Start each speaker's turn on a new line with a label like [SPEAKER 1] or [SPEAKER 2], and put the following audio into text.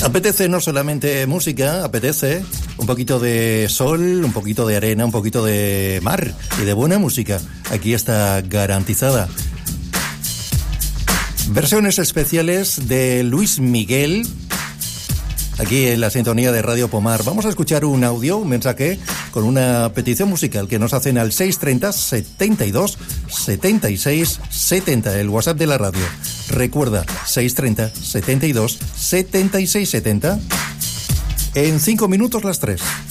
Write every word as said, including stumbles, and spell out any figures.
[SPEAKER 1] Apetece no solamente música, apetece un poquito de sol, un poquito de arena, un poquito de mar y de buena música. Aquí está garantizada. Versiones especiales de Luis Miguel, aquí en la sintonía de Radio Pomar. Vamos a escuchar un audio, un mensaje con una petición musical que nos hacen al seis treinta, setenta y dos, setenta y seis, setenta, el WhatsApp de la radio. Recuerda, seis treinta, setenta y dos, setenta y seis, setenta. En cinco minutos las tres.